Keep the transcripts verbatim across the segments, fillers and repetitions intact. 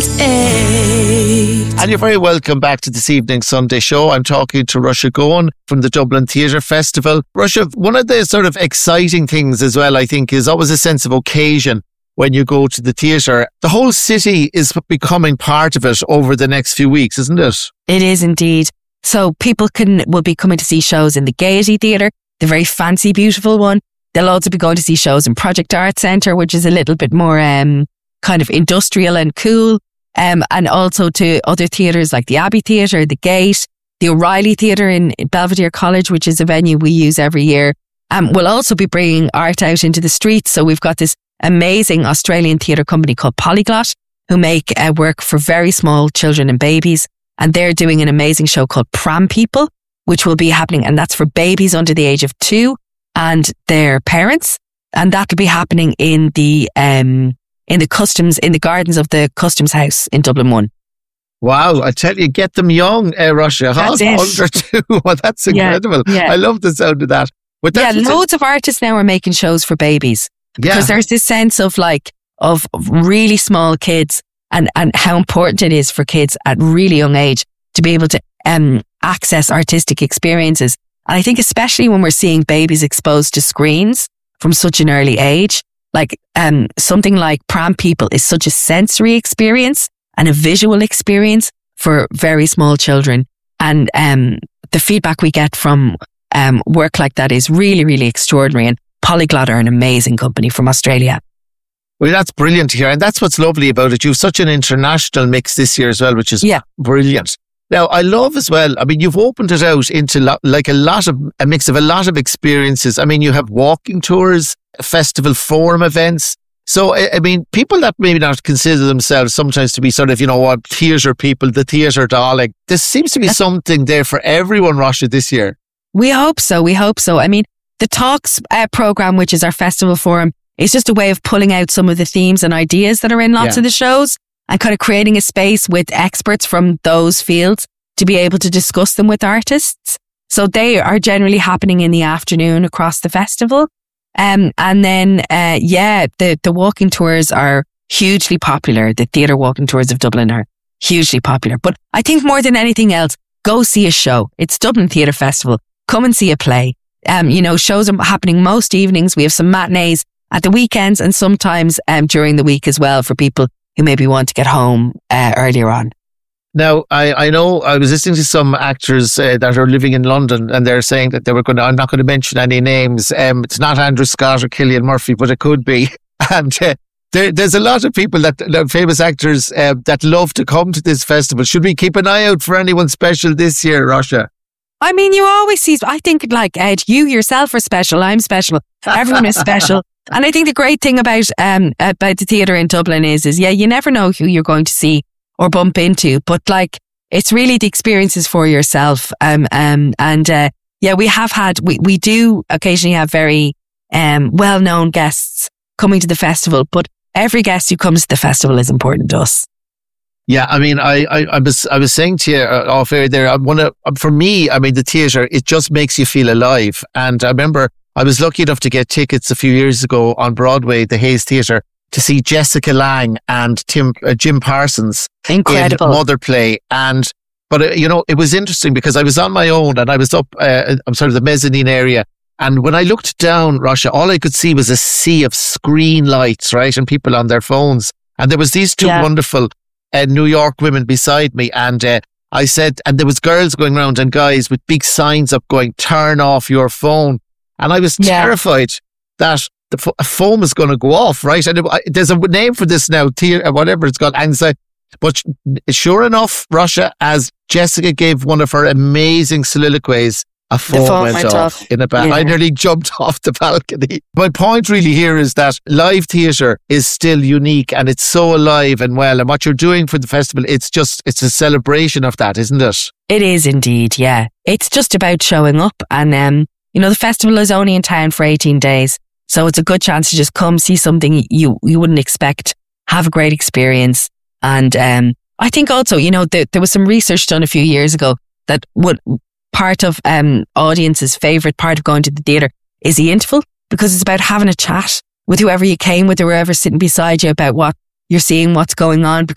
eight. And you're very welcome back to this evening's Sunday show. I'm talking to Russia Gowan from the Dublin Theatre Festival. Russia, one of the sort of exciting things as well, I think, is always a sense of occasion when you go to the theatre. The whole city is becoming part of it over the next few weeks, isn't it? It is indeed. So people can will be coming to see shows in the Gaiety Theatre, the very fancy, beautiful one. They'll also be going to see shows in Project Art Centre, which is a little bit more um, kind of industrial and cool. Um, and also to other theatres like the Abbey Theatre, the Gate, the O'Reilly Theatre in Belvedere College, which is a venue we use every year. Um, we'll also be bringing art out into the streets. So we've got this amazing Australian theatre company called Polyglot, who make uh, work for very small children and babies. And they're doing an amazing show called Pram People, which will be happening. And that's for babies under the age of two and their parents. And that'll be happening in the... Um, in the customs, in the gardens of the Customs House in Dublin one. Wow, I tell you, get them young, uh, Russia. That's it. Under two. Well, that's incredible. Yeah, yeah. I love the sound of that. But yeah, that's loads of artists now are making shows for babies. Yeah. Because there's this sense of like, of really small kids and, and how important it is for kids at really young age to be able to um, access artistic experiences. And I think especially when we're seeing babies exposed to screens from such an early age, like um, something like Pram People is such a sensory experience and a visual experience for very small children. And um, the feedback we get from um, work like that is really, really extraordinary. And Polyglot are an amazing company from Australia. Well, that's brilliant to hear. And that's what's lovely about it. You've such an international mix this year as well, which is yeah. brilliant. Now, I love as well, I mean, you've opened it out into lo- like a lot of, a mix of a lot of experiences. I mean, you have walking tours, festival forum events. So, I, I mean, people that maybe not consider themselves sometimes to be sort of, you know what, theatre people, the theatre darling. There seems to be something there for everyone, Rasha, this year. We hope so. We hope so. I mean, the Talks uh, programme, which is our festival forum, is just a way of pulling out some of the themes and ideas that are in lots yeah. of the shows and kind of creating a space with experts from those fields to be able to discuss them with artists. So they are generally happening in the afternoon across the festival. Um, and then, uh, yeah, the, the walking tours are hugely popular. The theatre walking tours of Dublin are hugely popular. But I think more than anything else, go see a show. It's Dublin Theatre Festival. Come and see a play. Um, you know, shows are happening most evenings. We have some matinees at the weekends and sometimes um, during the week as well for people who maybe want to get home uh, earlier on. Now, I, I know I was listening to some actors uh, that are living in London and they're saying that they were going to, I'm not going to mention any names. Um, it's not Andrew Scott or Cillian Murphy, but it could be. And uh, there, there's a lot of people that, that famous actors uh, that love to come to this festival. Should we keep an eye out for anyone special this year, Rasha? I mean, you always see, I think like Ed, you yourself are special. I'm special. Everyone is special. And I think the great thing about, um, about the theatre in Dublin is, is yeah, you never know who you're going to see or bump into, but like, it's really the experiences for yourself. Um, um, and, uh, yeah, we have had, we, we do occasionally have very, um, well-known guests coming to the festival, but every guest who comes to the festival is important to us. Yeah, I mean, I, I, I was, I was saying to you uh, off air there, I want to, for me, I mean, the theatre, it just makes you feel alive. And I remember I was lucky enough to get tickets a few years ago on Broadway, the Hayes Theatre, to see Jessica Lange and Tim, uh, Jim Parsons Incredible. in Mother Play. And, but uh, you know, it was interesting because I was on my own and I was up, uh, I'm sort of the mezzanine area. And when I looked down, Rasha, all I could see was a sea of screen lights, right? And people on their phones. And there was these two yeah. wonderful uh, New York women beside me. And uh, I said, and there was girls going around and guys with big signs up going, turn off your phone. And I was yeah. terrified that the fo- phone was going to go off, right? And it, I, there's a name for this now, te- whatever it's called, anxiety. But sure enough, Rasha, as Jessica gave one of her amazing soliloquies, a phone, phone went, went off, off in a balcony. Yeah. I nearly jumped off the balcony. My point really here is that live theatre is still unique and it's so alive and well. And what you're doing for the festival, it's just, it's a celebration of that, isn't it? It is indeed, yeah. It's just about showing up. And, um, you know, the festival is only in town for eighteen days. So it's a good chance to just come see something you, you wouldn't expect, have a great experience. And um, I think also, you know, th- there was some research done a few years ago that would... part of um audience's favourite part of going to the theatre is the interval, because it's about having a chat with whoever you came with or whoever's sitting beside you about what you're seeing, what's going on. Because,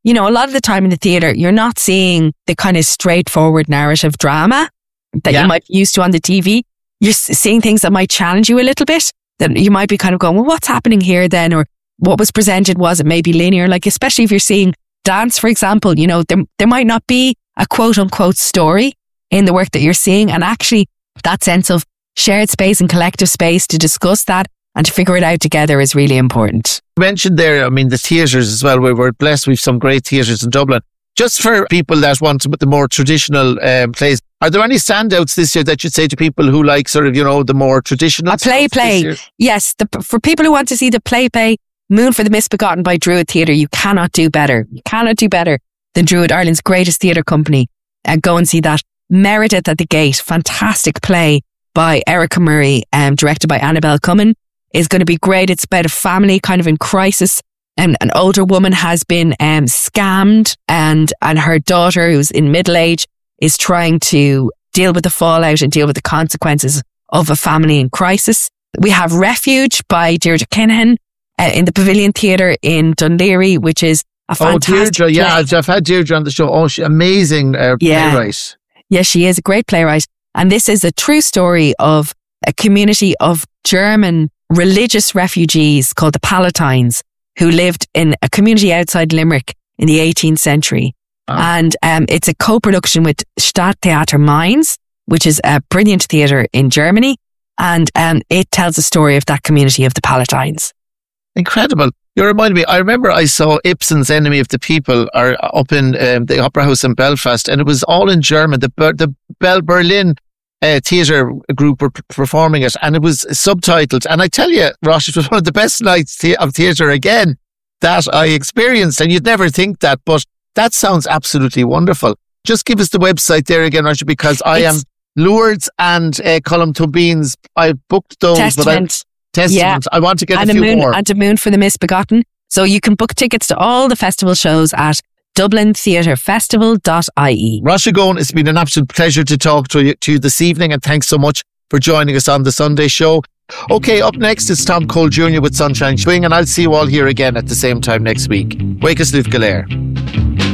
you know, a lot of the time in the theatre, you're not seeing the kind of straightforward narrative drama that yeah. you might be used to on the T V. You're seeing things that might challenge you a little bit, that you might be kind of going, well, what's happening here then? Or what was presented, was it maybe linear? Like, especially if you're seeing dance, for example, you know, there, there might not be a quote unquote story in the work that you're seeing. And actually that sense of shared space and collective space to discuss that and to figure it out together is really important. You mentioned there, I mean, the theatres as well. We were blessed with some great theatres in Dublin. Just for people that want the more traditional um, plays, are there any standouts this year that you'd say to people who like sort of, you know, the more traditional A play play. Yes. The, for people who want to see the play play, Moon for the Misbegotten by Druid Theatre, you cannot do better. You cannot do better than Druid, Ireland's greatest theatre company. And go and see that. Meredith at the Gate, fantastic play by Erica Murray, um, directed by Annabelle Cummin, is going to be great. It's about a family kind of in crisis. And an older woman has been um, scammed, and and her daughter, who's in middle age, is trying to deal with the fallout and deal with the consequences of a family in crisis. We have Refuge by Deirdre Kinahan uh, in the Pavilion Theatre in Dún Laoghaire, which is a fantastic Oh, Deirdre, yeah, I've, I've had Deirdre on the show. Oh, she amazing uh, yeah. playwright. Yes, she is a great playwright. And this is a true story of a community of German religious refugees called the Palatines, who lived in a community outside Limerick in the eighteenth century. Oh. And um, it's a co-production with Stadttheater Mainz, which is a brilliant theatre in Germany. And um, it tells the story of that community of the Palatines. Incredible. You remind me, I remember I saw Ibsen's Enemy of the People are up in um, the Opera House in Belfast, and it was all in German. The, the Bel Berlin uh, theatre group were p- performing it, and it was subtitled. And I tell you, Rosh, it was one of the best nights the- of theatre again that I experienced, and you'd never think that, but that sounds absolutely wonderful. Just give us the website there again, Rosh, because I it's am Lourdes and uh, Colm Tóibín's. I booked those. Testament. Testament. Yeah. I want to get and a few moon, more. And a Moon for the Misbegotten. So you can book tickets to all the festival shows at dublin theatre festival dot I E. Rosh Agone, it's been an absolute pleasure to talk to you, to you this evening, and thanks so much for joining us on the Sunday show. Okay, up next is Tom Cole Junior with Sunshine Swing, and I'll see you all here again at the same time next week. Wake us, Liv Galair.